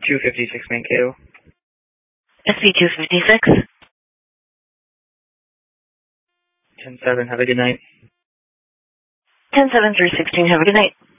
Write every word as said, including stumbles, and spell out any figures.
two fifty-six Mankato. S C two fifty-six. ten seven, have a good night. ten seven three sixteen, have a good night.